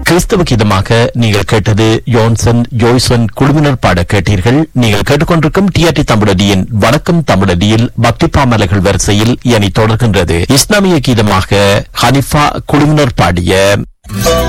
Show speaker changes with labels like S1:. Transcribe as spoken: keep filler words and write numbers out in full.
S1: கிறிஸ்தவ கீதமாக நீங்கள் கேட்டது யோன்சன் ஜோய்சன் குழுவினர் பாட கேட்டீர்கள். நீங்கள் கேட்டுக்கொண்டிருக்கும் டிஆர்டி தமிழடியின் வணக்கம் தமிழடியில் பக்தி பாமலர்கள் வரிசையில் இனி தொடர்கின்றது இஸ்லாமிய கீதமாக ஹனிஃபா குழுவினர் பாடிய